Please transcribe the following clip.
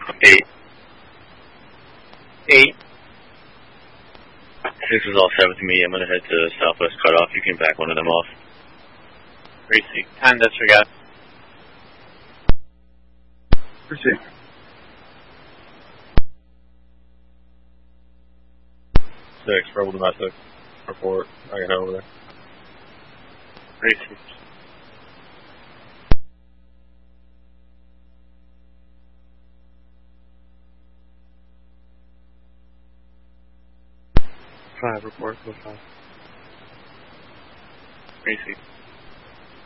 8. 8. This is all 7 to me. I'm going to head to Southwest Cutoff. You can back one of them off. Receive. 10 disregard. Receive. 6, rebel domestic. Report. I can head over there. Receive. Five, report. Go 5. Receive.